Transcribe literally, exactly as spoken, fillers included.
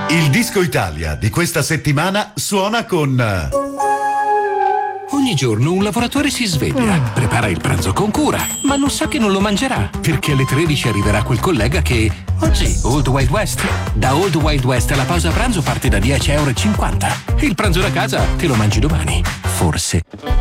Il Disco Italia di questa settimana suona con... Ogni giorno un lavoratore si sveglia, prepara il pranzo con cura, ma non sa che non lo mangerà, perché alle tredici arriverà quel collega che... Oggi, Old Wild West. Da Old Wild West la pausa pranzo parte da dieci e cinquanta euro. Il pranzo da casa te lo mangi domani. Forse.